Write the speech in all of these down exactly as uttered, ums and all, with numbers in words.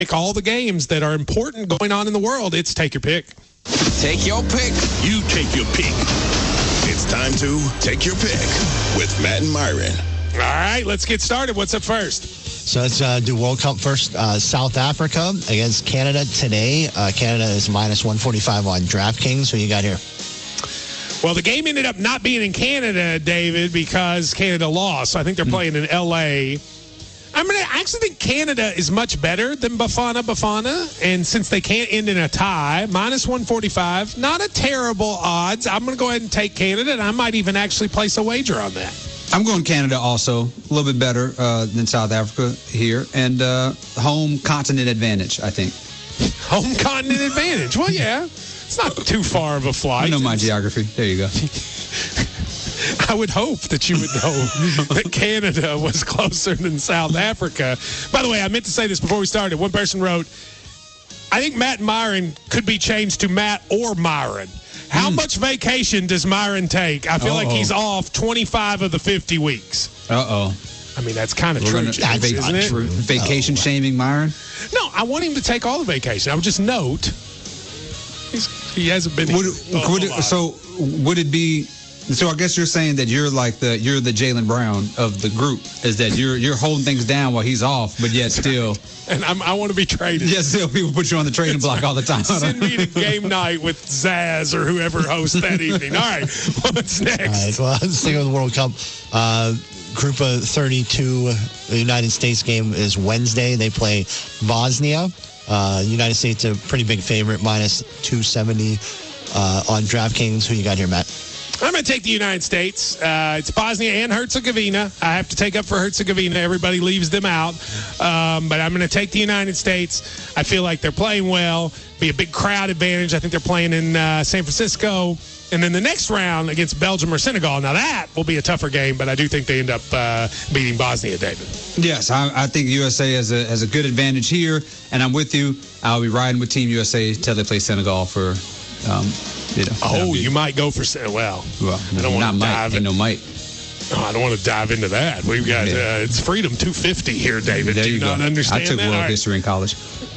all the games that are important going on in the world. It's Take Your Pick. Take your pick. You take your pick. It's time to Take Your Pick with Matt and Myron. All right, let's get started. What's up first? So let's uh, do World Cup first. Uh, South Africa against Canada today. Uh, Canada is minus one forty-five on DraftKings. Who you got here? Well, the game ended up not being in Canada, David, because Canada lost. So I think they're playing in L A. I'm gonna I actually think Canada is much better than Bafana Bafana, and since they can't end in a tie, minus one forty-five, not a terrible odds. I'm gonna go ahead and take Canada, and I might even actually place a wager on that. I'm going Canada also, a little bit better uh, than South Africa here, and uh, home continent advantage, I think. Home continent advantage. Well, yeah, it's not too far of a flight. I know my It's- geography. There you go. I would hope that you would know that Canada was closer than South Africa. By the way, I meant to say this before we started. One person wrote, I think Matt Myron could be changed to Matt or Myron. How mm. much vacation does Myron take? I feel Uh-oh. like he's off twenty-five of the fifty weeks. Uh-oh. I mean, that's kind of true, gonna, James, vac- isn't it? True. Vacation oh, shaming Myron? No, I want him to take all the vacation. I would just note he's, he hasn't been would, here. Would it, so would it be... So I guess you're saying that you're like the you're the Jaylen Brown of the group, is that you're you're holding things down while he's off, but yet still. And I'm, I want to be traded. Yes, still people put you on the trading block all the time. Send me to game night with Zaz or whoever hosts that evening. All right, what's next? All right, well, let's think of the World Cup. Uh, Group of thirty-two, the United States game is Wednesday. They play Bosnia. Uh, United States a pretty big favorite, minus two seventy uh, on DraftKings. Who you got here, Matt? I'm going to take the United States. Uh, it's Bosnia and Herzegovina. I have to take up for Herzegovina. Everybody leaves them out. Um, but I'm going to take the United States. I feel like they're playing well. Be a big crowd advantage. I think they're playing in uh, San Francisco. And then the next round against Belgium or Senegal. Now, that will be a tougher game, but I do think they end up uh, beating Bosnia, David. Yes, I, I think U S A has a, has a good advantage here. And I'm with you. I'll be riding with Team U S A until they play Senegal for... Um, You know, oh, you might go for well. Well, I don't want to dive in. No might. Oh, I don't want to dive into that. We've got yeah. uh, it's Freedom two fifty here, David. There Do you, you not go. understand I took that? world right. history in college.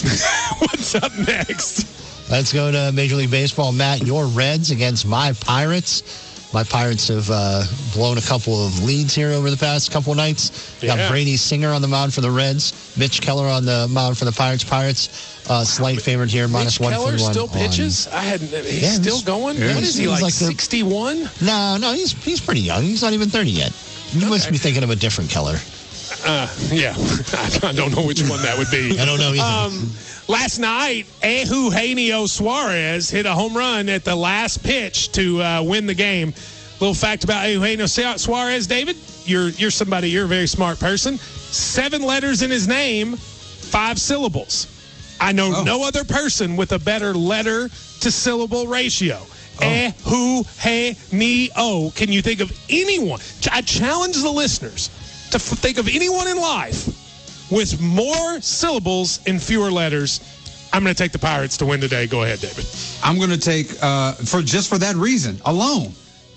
What's up next? Let's go to Major League Baseball. Matt, your Reds against my Pirates. My Pirates have uh, blown a couple of leads here over the past couple of nights. We yeah. got Brady Singer on the mound for the Reds. Mitch Keller on the mound for the Pirates. Pirates, uh, slight favorite here, minus Mitch one Keller forty-one. still pitches? I hadn't. He's yeah, still going? Yeah, what is he, like, like sixty-one? No, no, he's he's pretty young. He's not even thirty yet. You okay. must be thinking of a different Keller. Uh, yeah. I don't know which one that would be. I don't know either. Um, last night, Eugenio Suarez hit a home run at the last pitch to uh, win the game. Little fact about Eugenio Suarez, David. You're you're somebody. You're a very smart person. Seven letters in his name, five syllables. I know oh. no other person with a better letter to syllable ratio. Oh. Eh, who, hey, me, oh. Can you think of anyone? I challenge the listeners to f- think of anyone in life with more syllables and fewer letters. I'm going to take the Pirates to win today. Go ahead, David. I'm going to take uh, for just for that reason alone.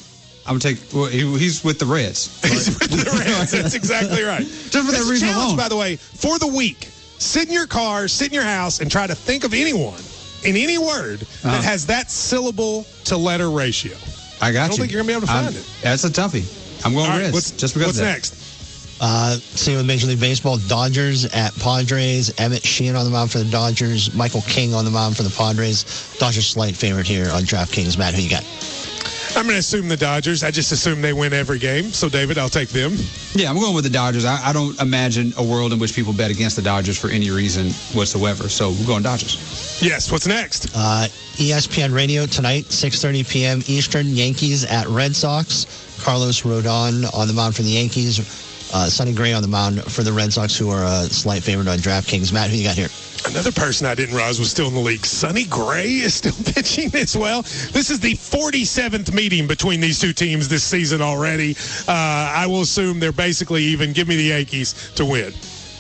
I'm going to take, well, he, he's with the Reds. Right? He's with the Reds. That's exactly right. Just for That's that reason a challenge, alone. By the way, for the week, sit in your car, sit in your house, and try to think of anyone in any word that uh-huh. has that syllable to letter ratio. I got you. I don't you. think you're going to be able to find I'm, it. That's a toughie. I'm going All right, Reds. What's, just because what's of that. next? Uh, same with Major League Baseball. Dodgers at Padres. Emmett Sheehan on the mound for the Dodgers. Michael King on the mound for the Padres. Dodgers slight favorite here on DraftKings. Matt, who you got? I'm going to assume the Dodgers. I just assume they win every game. So, David, I'll take them. Yeah, I'm going with the Dodgers. I, I don't imagine a world in which people bet against the Dodgers for any reason whatsoever. So, we're going Dodgers. Yes. What's next? Uh, E S P N Radio tonight, six thirty p.m. Eastern. Yankees at Red Sox. Carlos Rodon on the mound for the Yankees. Uh, Sonny Gray on the mound for the Red Sox, who are a slight favorite on DraftKings. Matt, who you got here? Another person I didn't realize was still in the league. Sonny Gray is still pitching as well. This is the forty-seventh meeting between these two teams this season already. Uh, I will assume they're basically even. Give me the Yankees to win.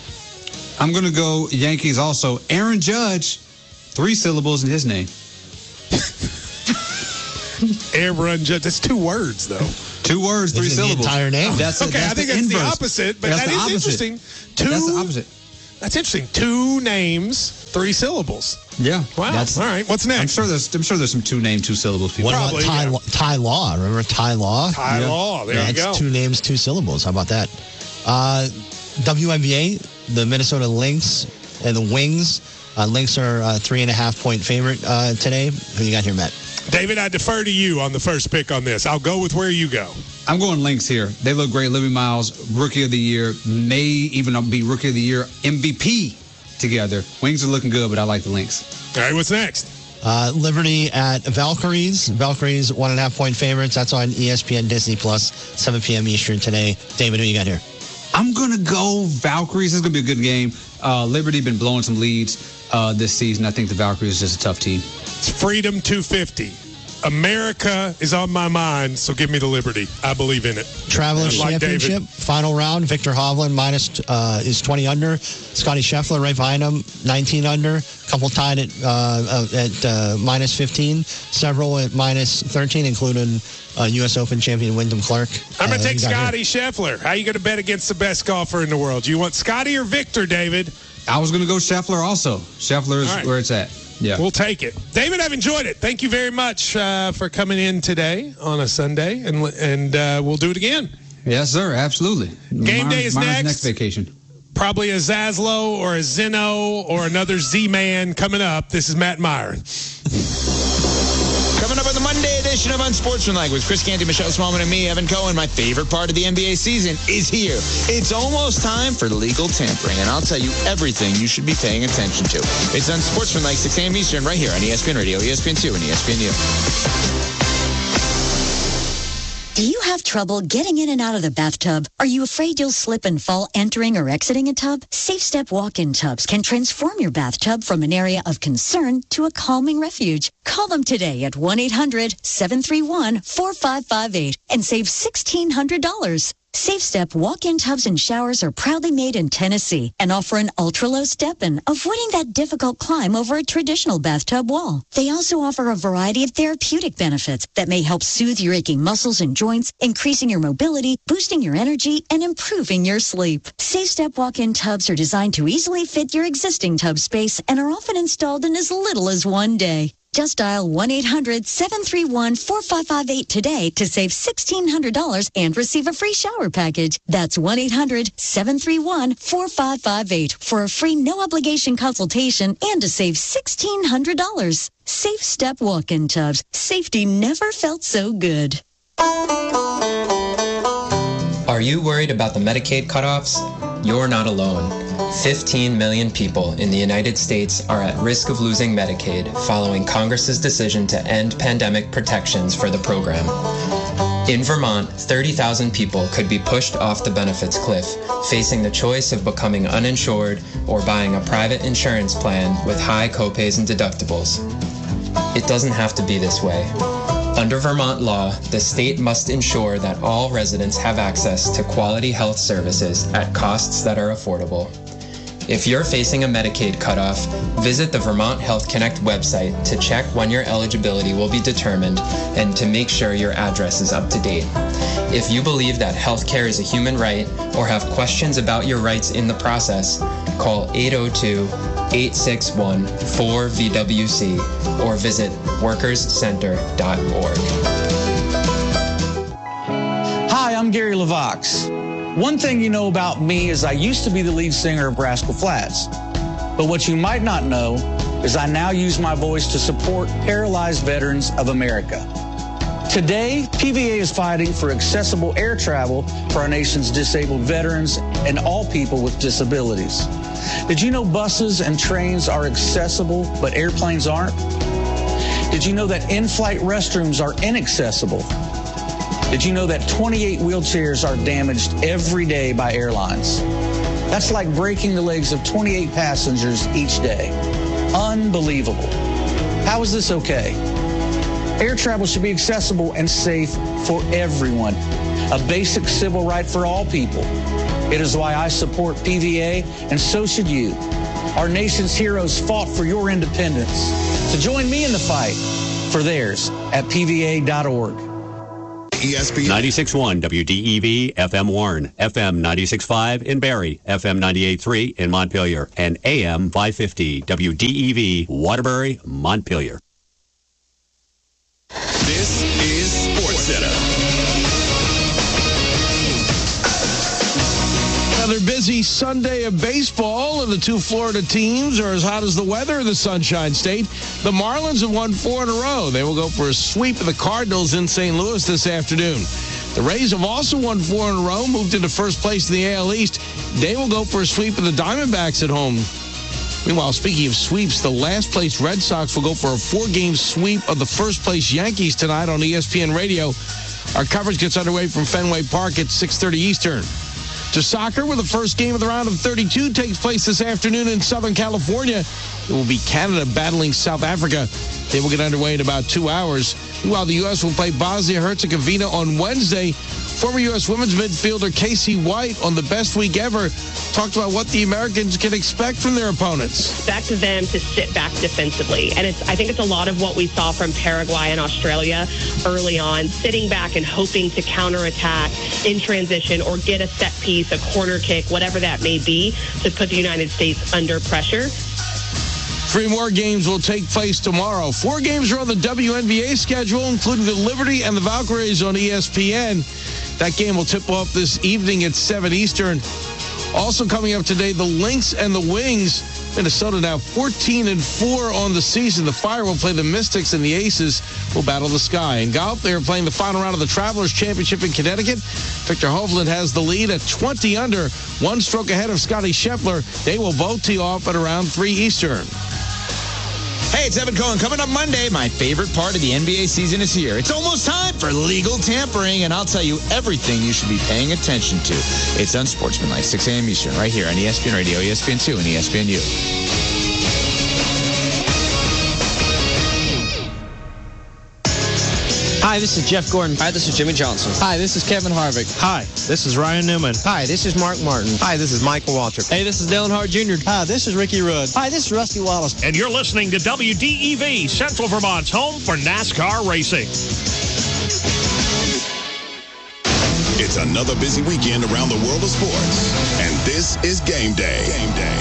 I'm going to go Yankees also. Aaron Judge, three syllables in his name. Aaron Judge. That's two words, though. Two words, three Isn't syllables. The entire name. That's okay, that's I think the that's inverse. the opposite, but that's that the is opposite. interesting. Two, that's the opposite. That's interesting. Two names, three syllables. Yeah. Wow. That's- All right. What's next? I'm sure there's I'm sure there's some two name, two syllables people. What Probably, about Ty, yeah. Law- Ty Law? Remember Ty Law? Ty Yeah. Law. There yeah, you go. it's two names, two syllables. How about that? Uh, W N B A, the Minnesota Lynx and the Wings. Uh, Lynx are uh, three and a half point favorite uh, today. Who you got here, Matt? David, I defer to you on the first pick on this. I'll go with where you go. I'm going Lynx here. They look great. Libby Miles, Rookie of the Year, may even be Rookie of the Year M V P together. Wings are looking good, but I like the Lynx. All right, what's next? Uh, Liberty at Valkyries. Valkyries one and a half point favorites. That's on E S P N Disney Plus, seven p.m. Eastern today. David, who you got here? I'm going to go Valkyries. This is going to be a good game. Uh, Liberty been blowing some leads uh, this season. I think the Valkyries is just a tough team. It's Freedom two fifty. America is on my mind, so give me the Liberty. I believe in it. Travelers Like Championship, David. final round. Victor Hovland minus uh, is twenty under. Scotty Scheffler right behind him, nineteen under. Couple tied at uh, at uh, minus fifteen. Several at minus thirteen, including uh, U S Open champion Wyndham Clark. I'm going Uh, to take you got Scotty here. Scheffler. How you going to bet against the best golfer in the world? Do you want Scotty or Victor, David? I was going to go Scheffler also. Scheffler is All right. where it's at. Yeah. We'll take it. David, I've enjoyed it. Thank you very much uh, for coming in today on a Sunday, and and uh, we'll do it again. Yes, sir. Absolutely. Game Mine- day is mine's next. next vacation. Probably a Zaslow or a Zeno or another Z-Man coming up. This is Matt Meyer. Coming up on the Monday edition of Unsportsmanlike with Chris Canty, Michelle Smallman, and me, Evan Cohen. My favorite part of the N B A season is here. It's almost time for legal tampering, and I'll tell you everything you should be paying attention to. It's Unsportsmanlike, six a.m. Eastern, right here on E S P N Radio, E S P N two, and E S P N U. Do you have trouble getting in and out of the bathtub? Are you afraid you'll slip and fall entering or exiting a tub? Safe Step walk-in tubs can transform your bathtub from an area of concern to a calming refuge. Call them today at one eight hundred seven three one four five five eight and save sixteen hundred dollars. Safe Step walk-in tubs and showers are proudly made in Tennessee and offer an ultra-low step-in, avoiding that difficult climb over a traditional bathtub wall. They also offer a variety of therapeutic benefits that may help soothe your aching muscles and joints, increasing your mobility, boosting your energy, and improving your sleep. Safe Step walk-in tubs are designed to easily fit your existing tub space and are often installed in as little as one day. Just dial one eight hundred seven three one four five five eight today to save sixteen hundred dollars and receive a free shower package. That's one eight hundred seven three one four five five eight for a free no-obligation consultation and to save sixteen hundred dollars. Safe Step walk-in tubs. Safety never felt so good. Are you worried about the Medicaid cutoffs? You're not alone. fifteen million people in the United States are at risk of losing Medicaid following Congress's decision to end pandemic protections for the program. In Vermont, thirty thousand people could be pushed off the benefits cliff, facing the choice of becoming uninsured or buying a private insurance plan with high copays and deductibles. It doesn't have to be this way. Under Vermont law, the state must ensure that all residents have access to quality health services at costs that are affordable. If you're facing a Medicaid cutoff, visit the Vermont Health Connect website to check when your eligibility will be determined and to make sure your address is up to date. If you believe that healthcare is a human right or have questions about your rights in the process, call eight oh two, eight six one, four V W C or visit workers center dot org. Hi, I'm Gary LaVox. One thing you know about me is I used to be the lead singer of Rascal Flatts. But what you might not know is I now use my voice to support paralyzed veterans of America. Today, P V A is fighting for accessible air travel for our nation's disabled veterans and all people with disabilities. Did you know buses and trains are accessible, but airplanes aren't? Did you know that in-flight restrooms are inaccessible? Did you know that twenty-eight wheelchairs are damaged every day by airlines? That's like breaking the legs of twenty-eight passengers each day. Unbelievable. How is this okay? Air travel should be accessible and safe for everyone. A basic civil right for all people. It is why I support P V A, and so should you. Our nation's heroes fought for your independence. So join me in the fight for theirs at P V A dot org. E S P N. ninety-six point one W D E V F M Warren, F M ninety-six point five in Barrie, F M ninety-eight point three in Montpelier, and A M five fifty W D E V Waterbury, Montpelier. This is Sports Center. Another busy Sunday of baseball, and the two Florida teams are as hot as the weather in the Sunshine State. The Marlins have won four in a row. They will go for a sweep of the Cardinals in Saint Louis this afternoon. The Rays have also won four in a row, moved into first place in the A L East. They will go for a sweep of the Diamondbacks at home. Meanwhile, speaking of sweeps, the last place Red Sox will go for a four-game sweep of the first place Yankees tonight on E S P N Radio. Our coverage gets underway from Fenway Park at six thirty Eastern. To soccer, where the first game of the round of thirty-two takes place this afternoon in Southern California. It will be Canada battling South Africa. They will get underway in about two hours. Meanwhile, the U S will play Bosnia-Herzegovina on Wednesday. Former U S women's midfielder Casey White on the Best Week Ever talked about what the Americans can expect from their opponents. Expect them to sit back defensively. And it's I think it's a lot of what we saw from Paraguay and Australia early on, sitting back and hoping to counterattack in transition or get a set piece, a corner kick, whatever that may be, to put the United States under pressure. Three more games will take place tomorrow. Four games are on the W N B A schedule, including the Liberty and the Valkyries on E S P N. That game will tip off this evening at seven Eastern. Also coming up today, the Lynx and the Wings. Minnesota now fourteen and four on the season. The Fire will play the Mystics, and the Aces will battle the Sky. In golf, they are playing the final round of the Travelers Championship in Connecticut. Victor Hovland has the lead at twenty under, one stroke ahead of Scotty Scheffler. They will both tee off at around three Eastern. Hey, it's Evan Cohen. Coming up Monday, my favorite part of the N B A season is here. It's almost time for legal tampering, and I'll tell you everything you should be paying attention to. It's Unsportsmanlike, six a.m. Eastern, right here on E S P N Radio, E S P N two, and E S P N U. Hi, this is Jeff Gordon. Hi, this is Jimmy Johnson. Hi, this is Kevin Harvick. Hi, this is Ryan Newman. Hi, this is Mark Martin. Hi, this is Michael Waltrip. Hey, this is Dale Earnhardt Junior Hi, this is Ricky Rudd. Hi, this is Rusty Wallace. And you're listening to W D E V, Central Vermont's home for NASCAR racing. It's another busy weekend around the world of sports, and this is Game Day. Game Day.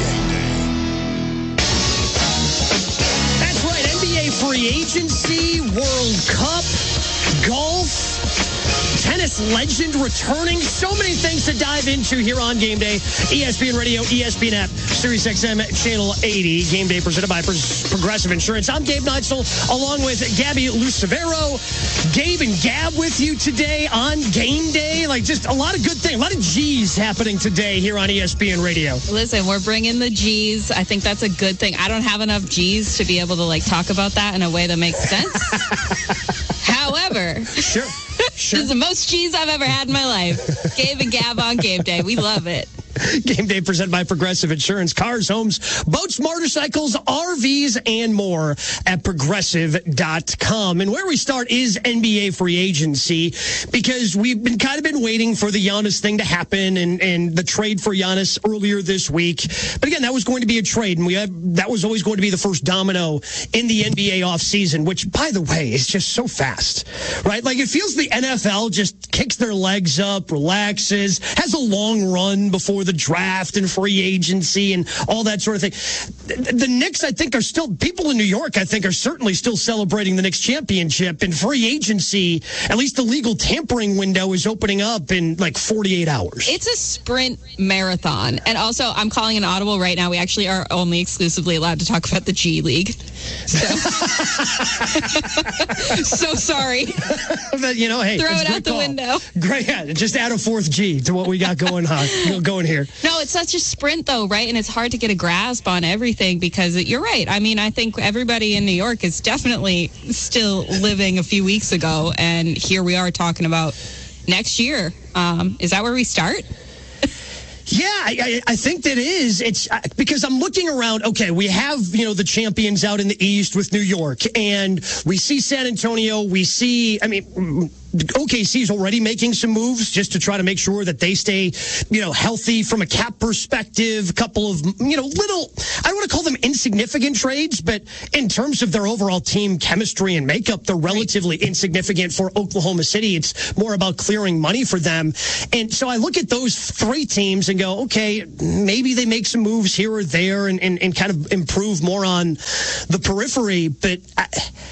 That's right, N B A free agency, World Cup, golf, tennis legend returning. So many things to dive into here on Game Day. E S P N Radio, E S P N app, Sirius X M, Channel eighty. Game Day presented by Progressive Insurance. I'm Gabe Neitzel, along with Gabby Lucevero. Gabe and Gab with you today on Game Day. Like, just a lot of good things, a lot of G's happening today here on E S P N Radio. Listen, we're bringing the G's. I think that's a good thing. I don't have enough G's to be able to, like, talk about that in a way that makes sense. However, sure. Sure. This is the most cheese I've ever had in my life. Gabe and Gab on Game Day. We love it. Game Day presented by Progressive Insurance. Cars, homes, boats, motorcycles, R Vs, and more at progressive dot com. And where we start is N B A free agency, because we've been kind of been waiting for the Giannis thing to happen and, and the trade for Giannis earlier this week. But again, that was going to be a trade, and we had, that was always going to be the first domino in the N B A offseason, which, by the way, is just so fast, right? Like, it feels the N F L just kicks their legs up, relaxes, has a long run before the draft and free agency and all that sort of thing. The, the Knicks, I think, are still, people in New York, I think, are certainly still celebrating the Knicks championship. And free agency, at least the legal tampering window, is opening up in like forty-eight hours. It's a sprint marathon. And also, I'm calling an audible right now. We actually are only exclusively allowed to talk about the G League. So, so sorry. But, you know, hey, throw it out the call. window. Great. Yeah, just add a fourth G to what we got going on, going here. No, it's such a sprint, though, right? And it's hard to get a grasp on everything because you're right. I mean, I think everybody in New York is definitely still living a few weeks ago. And here we are talking about next year. Um, is that where we start? Yeah, I, I think that is. It's uh, because I'm looking around. Okay, we have, you know, the champions out in the East with New York, and we see San Antonio. We see, I mean, O K C is already making some moves just to try to make sure that they stay, you know, healthy from a cap perspective. A couple of, you know, little, I don't want to call them insignificant trades, but in terms of their overall team chemistry and makeup, they're relatively insignificant for Oklahoma City. It's more about clearing money for them. And so I look at those three teams and go, okay, maybe they make some moves here or there and, and, and kind of improve more on the periphery. But I,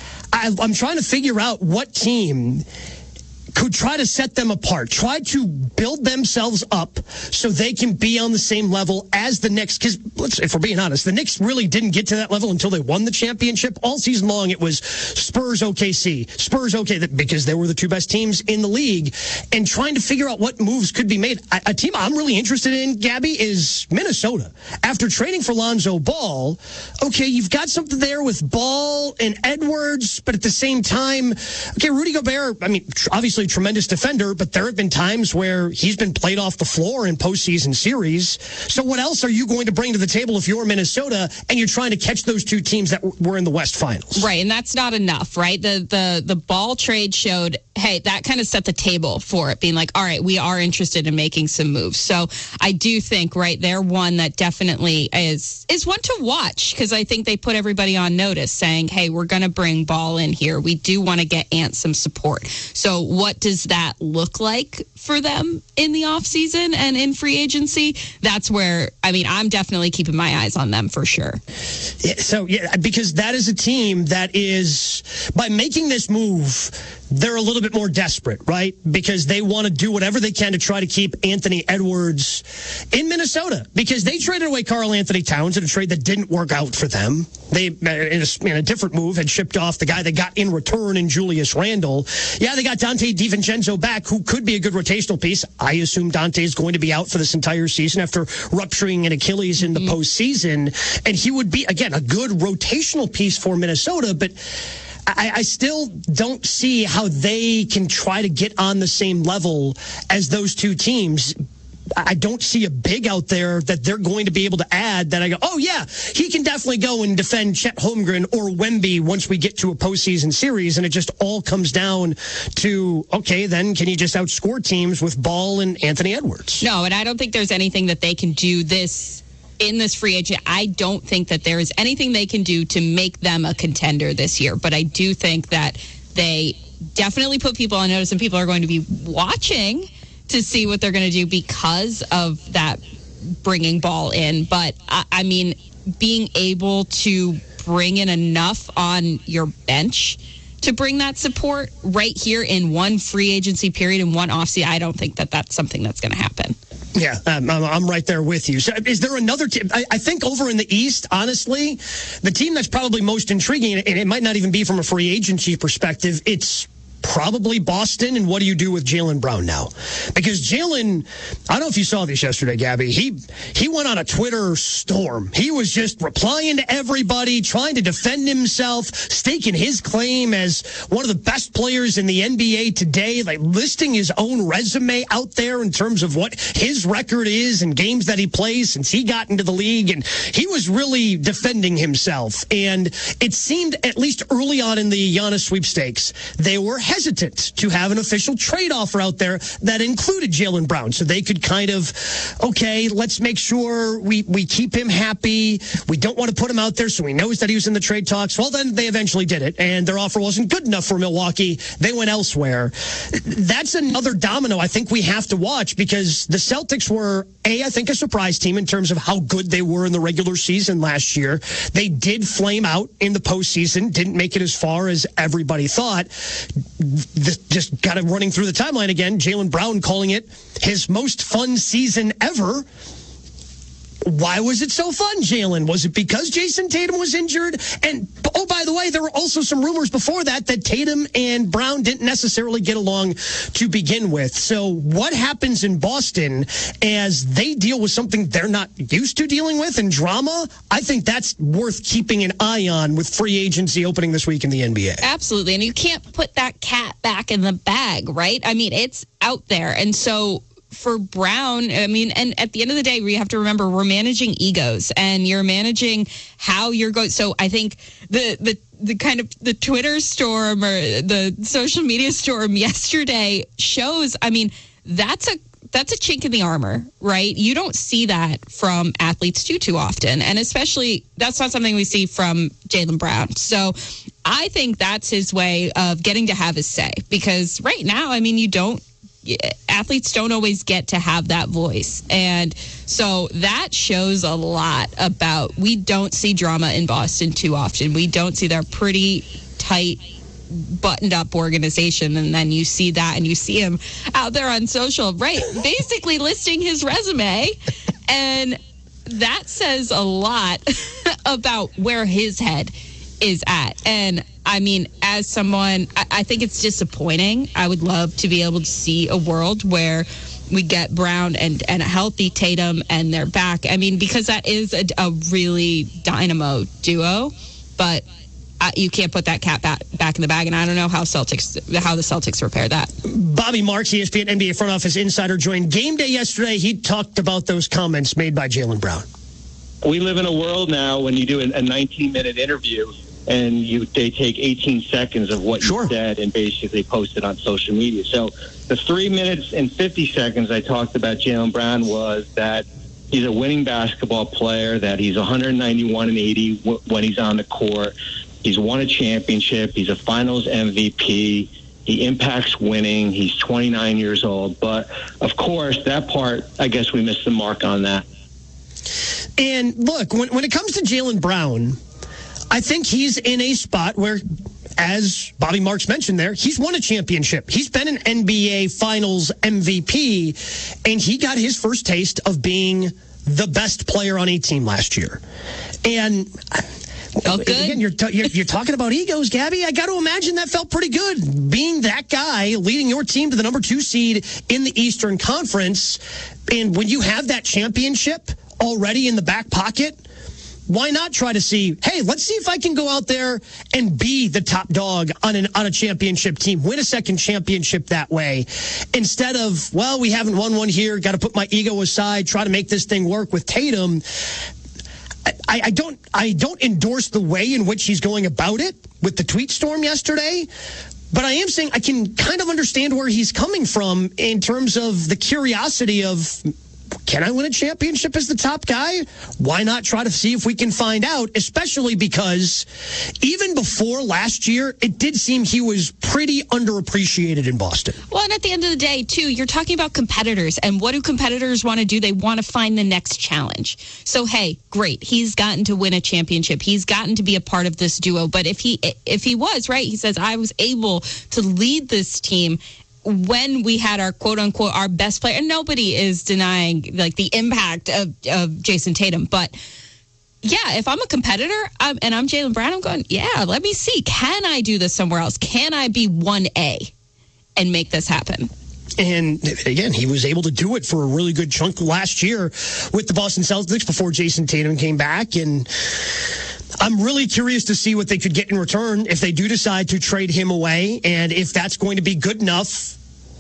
I, I'm trying to figure out what team could try to set them apart, try to build themselves up so they can be on the same level as the Knicks. Because let's, if we're being honest, the Knicks really didn't get to that level until they won the championship. All season long, it was Spurs, O K C, Spurs, O K C, because they were the two best teams in the league. And trying to figure out what moves could be made. A, a team I'm really interested in, Gabby, is Minnesota. After trading for Lonzo Ball, okay, you've got something there with Ball and Edwards, but at the same time, okay, Rudy Gobert, I mean, obviously tremendous defender, but there have been times where he's been played off the floor in postseason series. So what else are you going to bring to the table if you're Minnesota and you're trying to catch those two teams that were in the West Finals? Right, and that's not enough, right? The the the Ball trade showed, hey, that kind of set the table for it, being like, all right, we are interested in making some moves. So I do think, right, they're one that definitely is is one to watch, because I think they put everybody on notice saying, hey, we're going to bring Ball in here. We do want to get Ant some support. So what does that look like for them in the offseason and in free agency? That's where, I mean, I'm definitely keeping my eyes on them for sure. Yeah, so, yeah, because that is a team that is, by making this move, they're a little bit more desperate, right? Because they want to do whatever they can to try to keep Anthony Edwards in Minnesota, because they traded away Karl Anthony Towns in a trade that didn't work out for them. They, in a, in a different move, had shipped off the guy they got in return in Julius Randle. Yeah, they got Dante DiVincenzo back, who could be a good rotational piece. I assume Dante is going to be out for this entire season after rupturing an Achilles in the mm-hmm. postseason. And he would be, again, a good rotational piece for Minnesota, but I, I still don't see how they can try to get on the same level as those two teams. I don't see a big out there that they're going to be able to add that I go, oh, yeah, he can definitely go and defend Chet Holmgren or Wemby once we get to a postseason series. And it just all comes down to, okay, then can you just outscore teams with Ball and Anthony Edwards? No, and I don't think there's anything that they can do this in this free agent. I don't think that there is anything they can do to make them a contender this year. But I do think that they definitely put people on notice, and people are going to be watching to see what they're going to do because of that bringing Ball in. But, I, I mean, being able to bring in enough on your bench to bring that support right here in one free agency period and one offseason, I don't think that that's something that's going to happen. Yeah, um, I'm right there with you. So is there another team? I, I think over in the East, honestly, the team that's probably most intriguing, and it might not even be from a free agency perspective, it's probably Boston. And what do you do with Jaylen Brown now? Because Jaylen, I don't know if you saw this yesterday, Gabby. He he went on a Twitter storm. He was just replying to everybody, trying to defend himself, staking his claim as one of the best players in the N B A today, like listing his own resume out there in terms of what his record is and games that he plays since he got into the league. And he was really defending himself. And it seemed, at least early on in the Giannis sweepstakes, they were hesitant to have an official trade offer out there that included Jaylen Brown. So they could kind of, okay, let's make sure we, we keep him happy. We don't want to put him out there so he knows that he was in the trade talks. Well, then they eventually did it, and their offer wasn't good enough for Milwaukee. They went elsewhere. That's another domino I think we have to watch, because the Celtics were, A, I think a surprise team in terms of how good they were in the regular season last year. They did flame out in the postseason, didn't make it as far as everybody thought. Just got it running through the timeline again. Jaylen Brown calling it his most fun season ever. Why was it so fun, Jaylen? Was it because Jason Tatum was injured? And, oh, by the way, there were also some rumors before that that Tatum and Brown didn't necessarily get along to begin with. So what happens in Boston as they deal with something they're not used to dealing with and drama? I think that's worth keeping an eye on with free agency opening this week in the N B A. Absolutely. And you can't put that cat back in the bag, right? I mean, it's out there. And so for Brown, I mean, and at the end of the day, we have to remember we're managing egos and you're managing how you're going. So I think the, the, the kind of the Twitter storm or the social media storm yesterday shows, I mean, that's a, that's a chink in the armor, right? You don't see that from athletes too, too often. And especially, that's not something we see from Jaylen Brown. So I think that's his way of getting to have his say. Because right now, I mean, you don't, athletes don't always get to have that voice. And so that shows a lot about, we don't see drama in Boston too often. We don't see their pretty tight, buttoned up organization, and then you see that and you see him out there on social, right, basically listing his resume, and that says a lot about where his head is at. And I mean, as someone, I, I think it's disappointing. I would love to be able to see a world where we get Brown and, and a healthy Tatum and they're back. I mean, because that is a, a really dynamo duo, but Uh, you can't put that cat back, back in the bag, and I don't know how Celtics how the Celtics repair that. Bobby Marks, E S P N N B A front office insider, joined Game Day yesterday. He talked about those comments made by Jaylen Brown. We live in a world now when you do a nineteen-minute interview and you they take eighteen seconds of what you said and basically post it on social media. So the three minutes and fifty seconds I talked about Jaylen Brown was that he's a winning basketball player, that he's one ninety-one and eighty w- when he's on the court. He's won a championship. He's a finals M V P. He impacts winning. He's twenty-nine years old. But, of course, that part, I guess we missed the mark on that. And, look, when, when it comes to Jaylen Brown, I think he's in a spot where, as Bobby Marks mentioned there, he's won a championship. He's been an N B A Finals M V P, and he got his first taste of being the best player on a team last year. And felt good. Again, you're, t- you're, you're talking about egos, Gabby. I got to imagine that felt pretty good. Being that guy, leading your team to the number two seed in the Eastern Conference. And when you have that championship already in the back pocket, why not try to see, hey, let's see if I can go out there and be the top dog on an on a championship team, win a second championship that way, instead of, well, we haven't won one here, got to put my ego aside, try to make this thing work with Tatum. I, I don't I don't endorse the way in which he's going about it with the tweet storm yesterday, but I am saying I can kind of understand where he's coming from in terms of the curiosity of, can I win a championship as the top guy? Why not try to see if we can find out, especially because even before last year, it did seem he was pretty underappreciated in Boston. Well, and at the end of the day, too, you're talking about competitors. And what do competitors want to do? They want to find the next challenge. So, hey, great. He's gotten to win a championship. He's gotten to be a part of this duo. But if he if he was, right, he says, I was able to lead this team when we had our quote unquote our best player, and nobody is denying like the impact of, of Jason Tatum, but yeah, if I'm a competitor um, and I'm Jaylen Brown, I'm going, yeah, let me see, can I do this somewhere else? Can I be one A and make this happen? And again, he was able to do it for a really good chunk last year with the Boston Celtics before Jason Tatum came back. And I'm really curious to see what they could get in return if they do decide to trade him away, and if that's going to be good enough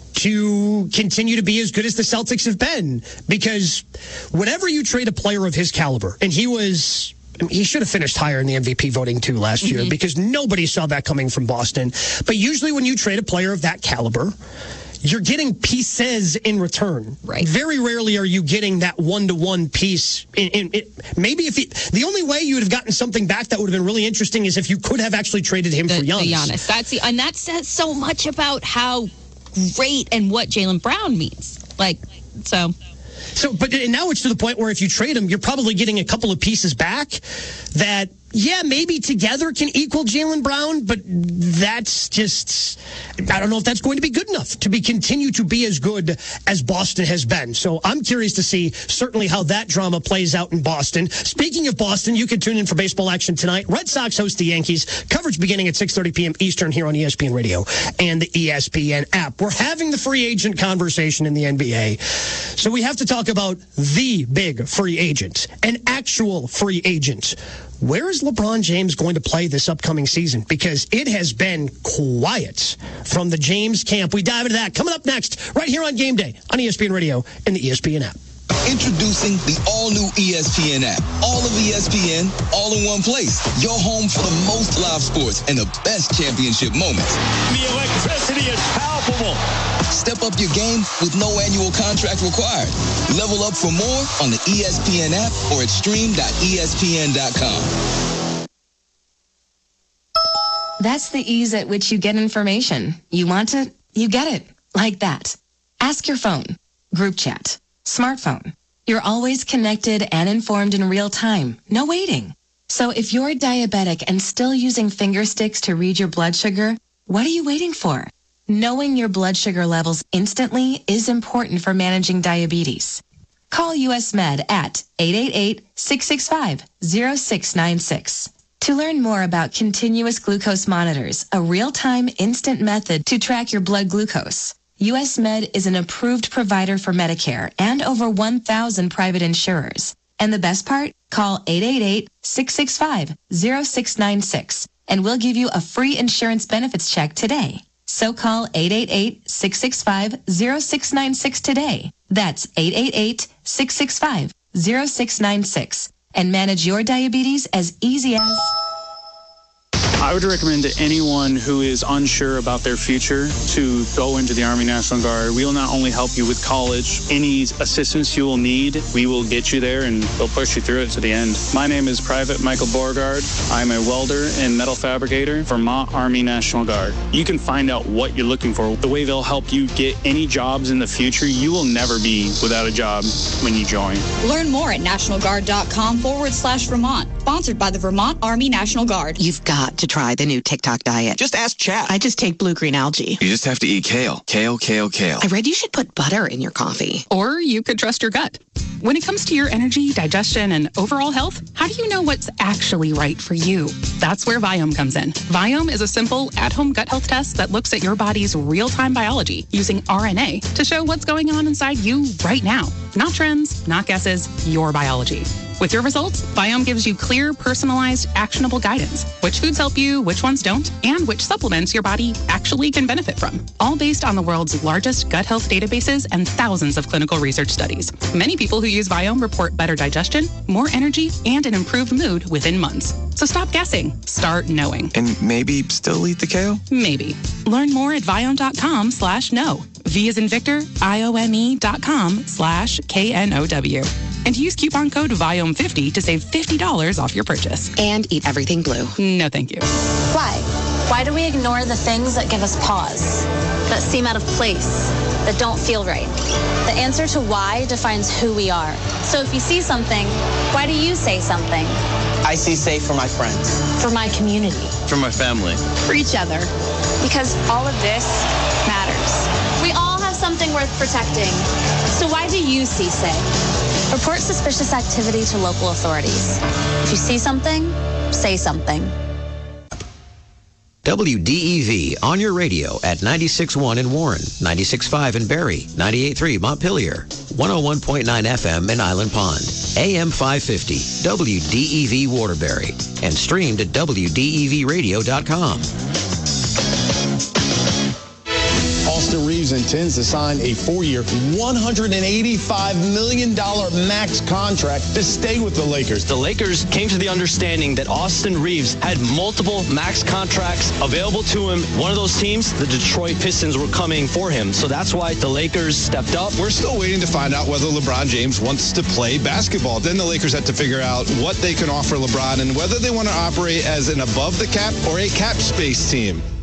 to continue to be as good as the Celtics have been. Because whenever you trade a player of his caliber, and he was... I mean, he should have finished higher in the M V P voting, too, last mm-hmm. year, because nobody saw that coming from Boston. But usually when you trade a player of that caliber, you're getting pieces in return. Right. Very rarely are you getting that one-to-one piece. In, in, in, maybe if he, the only way you would have gotten something back that would have been really interesting is if you could have actually traded him the, for Giannis. The Giannis. That's the, and that says so much about how great and what Jaylen Brown means. Like, so... So, but now it's to the point where if you trade him, you're probably getting a couple of pieces back that, yeah, maybe together can equal Jaylen Brown, but that's just, I don't know if that's going to be good enough to be continue to be as good as Boston has been. So I'm curious to see certainly how that drama plays out in Boston. Speaking of Boston, you can tune in for baseball action tonight. Red Sox host the Yankees. Coverage beginning at six thirty p.m. Eastern here on E S P N Radio and the E S P N app. We're having the free agent conversation in the N B A. So we have to talk about the big free agent, an actual free agent. where is LeBron James going to play this upcoming season? Because it has been quiet from the James camp. We dive into that coming up next, right here on Game Day on E S P N Radio and the E S P N app. Introducing the all-new E S P N app. All of E S P N, all in one place. Your home for the most live sports and the best championship moments. The electricity is palpable. Step up your game with no annual contract required. Level up for more on the E S P N app or at stream dot E S P N dot com. That's the ease at which you get information. You want it, you get it. Like that. Ask your phone. Group chat. Smartphone. You're always connected and informed in real time. No waiting. So if you're diabetic and still using finger sticks to read your blood sugar, what are you waiting for? Knowing your blood sugar levels instantly is important for managing diabetes. Call U S Med at eight eight eight, six six five, zero six nine six. To learn more about continuous glucose monitors, a real-time instant method to track your blood glucose, U S Med is an approved provider for Medicare and over one thousand private insurers. And the best part? Call eight eight eight, six six five, zero six nine six and we'll give you a free insurance benefits check today. So call eight eight eight, six six five, zero six nine six today. That's eight eight eight, six six five, zero six nine six and manage your diabetes as easy as... I would recommend to anyone who is unsure about their future to go into the Army National Guard. We will not only help you with college, any assistance you will need, we will get you there and we'll push you through it to the end. My name is Private Michael Beauregard. I'm a welder and metal fabricator, Vermont Army National Guard. You can find out what you're looking for. The way they'll help you get any jobs in the future, you will never be without a job when you join. Learn more at nationalguard.com forward slash Vermont. Sponsored by the Vermont Army National Guard. You've got to try the new TikTok diet. Just ask chat. I just take blue-green algae. You just have to eat kale. Kale, kale, kale. I read you should put butter in your coffee. Or you could trust your gut. When it comes to your energy, digestion, and overall health, how do you know what's actually right for you? That's where Viome comes in. Viome is a simple, at-home gut health test that looks at your body's real-time biology using R N A to show what's going on inside you right now. Not trends, not guesses, your biology. With your results, Viome gives you clear, personalized, actionable guidance. Which foods help you, which ones don't, and which supplements your body actually can benefit from. All based on the world's largest gut health databases and thousands of clinical research studies. Many people who use Viome report better digestion, more energy, and an improved mood within months. So stop guessing. Start knowing. And maybe still eat the kale? Maybe. Learn more at Viome.com slash no. V as in Victor, I-O-M-E dot com slash K-N-O-W. And use coupon code Viome fifty to save fifty dollars off your purchase. And eat everything blue. No, thank you. Why? Why do we ignore the things that give us pause, that seem out of place, that don't feel right? The answer to why defines who we are. So if you see something, why do you say something? I see safe for my friends. For my community. For my family. For each other. Because all of this matters. We all have something worth protecting. So why do you see safe? Report suspicious activity to local authorities. If you see something, say something. W D E V on your radio at ninety-six point one in Warren, ninety-six point five in Barrie, ninety-eight point three Montpelier, one oh one point nine F M in Island Pond, A M five fifty, W D E V Waterbury, and streamed at W D E V radio dot com. Austin Reeves intends to sign a four-year, one hundred eighty-five million dollars max contract to stay with the Lakers. The Lakers came to the understanding that Austin Reeves had multiple max contracts available to him. One of those teams, the Detroit Pistons, were coming for him. So that's why the Lakers stepped up. We're still waiting to find out whether LeBron James wants to play basketball. Then the Lakers have to figure out what they can offer LeBron and whether they want to operate as an above the cap or a cap space team.